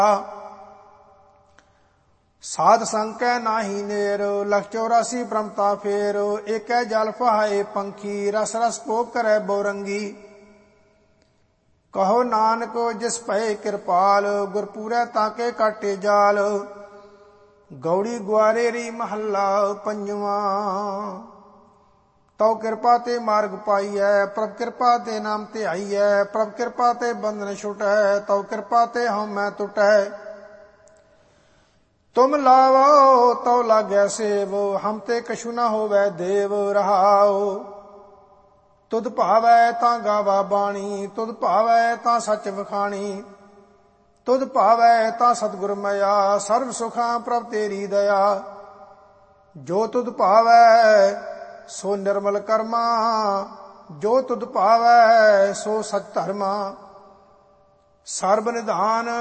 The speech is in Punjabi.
ਸਾਧ ਸੰਕੈ ਨਾਹੀ ਨੇਰ, ਲਖ 84 ਬ੍ਰਹਮਤਾ ਫੇਰ। ਏਕੈ ਜਲ ਫਹਾਏ ਪੰਖੀ, ਰਸ ਰਸ ਭੋਗ ਕਰੈ ਬੋਰੰਗੀ। ਕਹੋ ਨਾਨਕ ਜਿਸ ਭਏ ਕਿਰਪਾਲ, ਗੁਰਪੂਰੈ ਤਾਕੇ ਕਾਟੇ ਜਾਲ। ਗੌੜੀ ਗੁਆਰੇਰੀ ਮਹੱਲਾ ਪੰਜਵਾਂ। ਤਉ ਕਿਰਪਾ ਤੇ ਮਾਰਗ ਪਾਈਐ, ਪ੍ਰਭ ਕਿਰਪਾ ਤੇ ਨਾਮ ਧਿਆਈਐ। ਪ੍ਰਭ ਕਿਰਪਾ ਤੇ ਬੰਧਨ ਛੁਟੈ, ਤਉ ਕਿਰਪਾ ਤੇ ਹਉਮੈ ਟੁਟੈ। ਤੁਮ ਲਾਵੋ ਤਉ ਲਾਗੈ ਸੇਵ, ਹਮ ਤੇ ਕਛੁ ਨ ਹੋਵੈ ਦੇਵ। ਰਹਾਉ ਤੁਧ ਭਾਵੈ ਤਾਂ ਗਾਵਾ ਬਾਣੀ, ਤੁਧ ਭਾਵੈ ਤਾਂ ਸੱਚ ਵਖਾਣੀ। ਤੁਧ ਭਾਵੈ ਤਾਂ ਸਤਿਗੁਰ ਮਇਆ, ਸਰਬ ਸੁਖਾਂ ਪ੍ਰਭ ਤੇਰੀ ਦਇਆ। ਜੋ ਤੁਧ ਭਾਵੈ ਸੋ ਨਿਰਮਲ ਕਰਮਾ, ਜੋ ਤੁਧ ਭਾਵੈ ਸੋ ਸਚ ਧਰਮਾ। ਸਰਬ ਨਿਧਾਨ